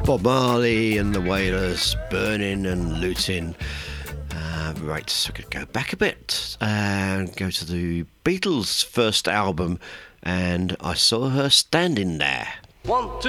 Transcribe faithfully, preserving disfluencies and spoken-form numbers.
Bob Marley and the Wailers, Burning and Looting. Uh, right, so we could go back a bit and go to the Beatles' first album, and I Saw Her Standing There. One, two.